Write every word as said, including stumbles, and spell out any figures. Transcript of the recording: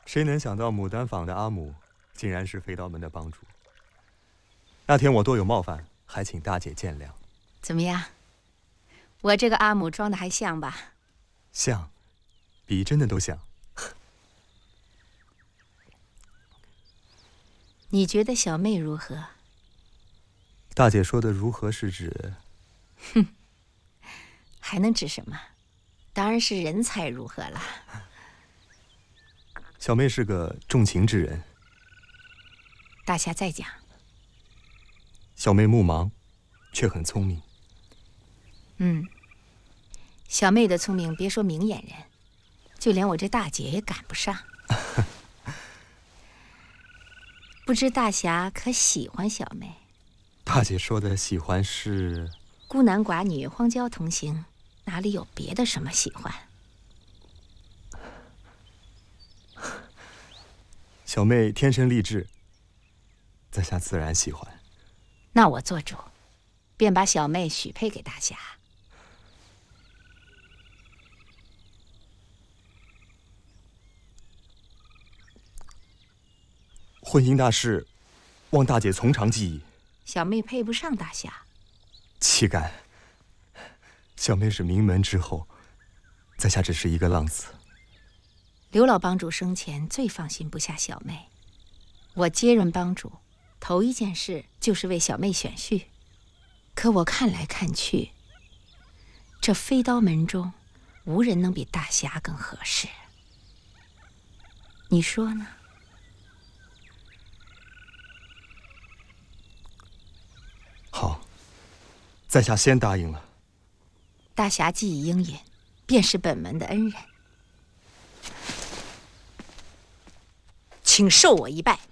谁能想到牡丹坊的阿母，竟然是飞刀门的帮主？那天我多有冒犯，还请大姐见谅。 怎么样？我这个阿母装的还像吧？ 像，比真的都像。 你觉得小妹如何？ 大姐说的如何是指？ 哼，还能指什么？当然是人才如何了。 小妹是个重情之人。 大侠再讲。 小妹目盲，却很聪明。 嗯，小妹的聪明，别说明眼人，就连我这大姐也赶不上。不知大侠可喜欢小妹？ 大姐说的喜欢是孤男寡女，荒郊同行，哪里有别的什么喜欢？ 小妹天生丽质，在下自然喜欢。 那我做主，便把小妹许配给大侠。 婚姻大事，望大姐从长计议。 小妹配不上大侠。 岂敢！小妹是名门之后，在下只是一个浪子。 刘老帮主生前最放心不下小妹，我接任帮主，头一件事就是为小妹选婿。可我看来看去，这飞刀门中，无人能比大侠更合适。你说呢？ 好，在下先答应了。 大侠既已应允，便是本门的恩人，请受我一拜。